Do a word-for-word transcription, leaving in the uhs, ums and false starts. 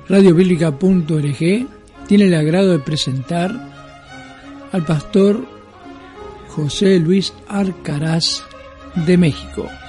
radio bíblica punto org tiene el agrado de presentar al pastor José Luis Arcaraz de México.